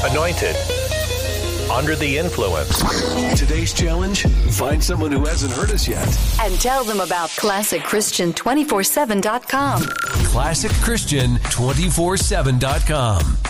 anointed, under the influence. Today's challenge, find someone who hasn't heard us yet. And tell them about ClassicChristian247.com. ClassicChristian247.com.